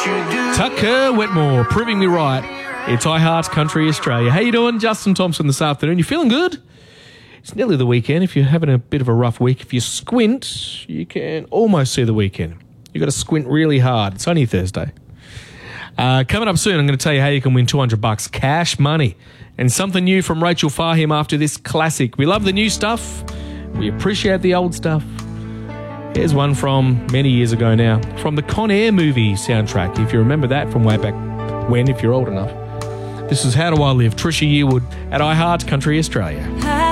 Tucker Wetmore, proving me right. It's I Heart Country Australia. How you doing? Justin Thompson this afternoon. You feeling good? It's nearly the weekend. If you're having a bit of a rough week, if you squint, you can almost see the weekend. You've got to squint really hard. It's only Thursday. Coming up soon, I'm going to tell you how you can win $200 cash money and something new from Rachel Fahim after this classic. We love the new stuff. We appreciate the old stuff. Here's one from many years ago now, from the Con Air movie soundtrack, if you remember that from way back when, if you're old enough. This is How Do I Live, Trisha Yearwood at I Heart Country Australia.